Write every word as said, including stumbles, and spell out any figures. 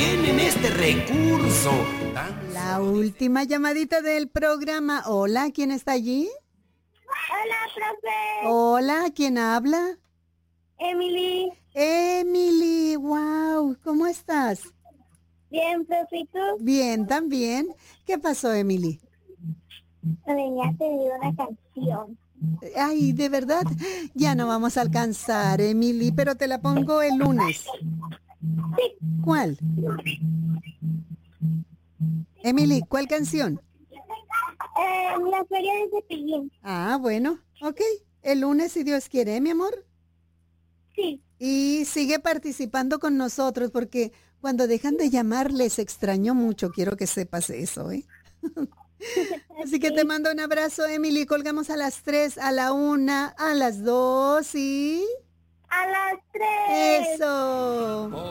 tienen este recurso. La última llamadita del programa. Hola, ¿quién está allí? Hola, profe. Hola, ¿quién habla? Emily. Emily, wow, ¿cómo estás? Bien, profe, ¿y tú? Bien, también. ¿Qué pasó, Emily? Venía a pedir una canción. Ay, de verdad, ya no vamos a alcanzar, Emily, pero te la pongo el lunes. ¿Cuál? Emily, ¿cuál canción? Eh, la feria de Cepillín. Ah, bueno, ok. El lunes, si Dios quiere, ¿eh, mi amor? Sí. Y sigue participando con nosotros porque cuando dejan de llamar les extraño mucho. Quiero que sepas eso, ¿eh? Así que te mando un abrazo, Emily. Colgamos a las tres, a la una, a las dos y... A las tres. ¡Eso!